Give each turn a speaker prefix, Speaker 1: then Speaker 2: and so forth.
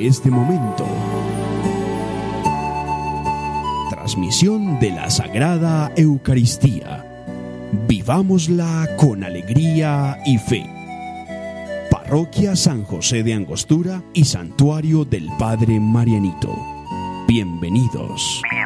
Speaker 1: de este momento. Transmisión de la Sagrada Eucaristía. Vivámosla con alegría y fe. Parroquia San José de Angostura y Santuario del Padre Marianito. Bienvenidos.